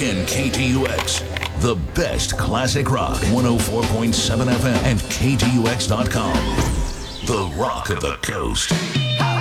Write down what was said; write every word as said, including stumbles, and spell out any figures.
in K T U X. The best classic rock, one oh four point seven F M and K T U X dot com. The Rock of the Coast.